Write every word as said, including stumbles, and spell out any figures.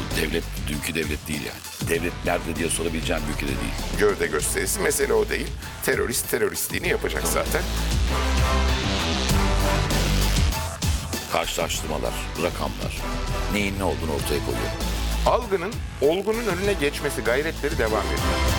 devlet dünkü devlet değil yani. Devlet nerede diye sorabileceğim bir ülkede değil. Gövde gösterisi, mesele o değil. Terörist teröristliğini yapacak zaten. Karşılaştırmalar, rakamlar, neyin ne olduğunu ortaya koyuyor. Algının olgunun önüne geçmesi gayretleri devam ediyor.